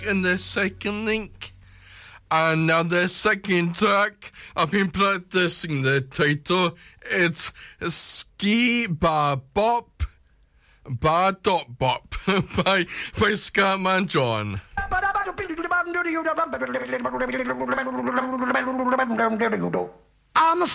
in the second link. And now the second track, I've been practicing the title. It's Ski Ba Bop Ba Dot Bop by Scatman John. I'm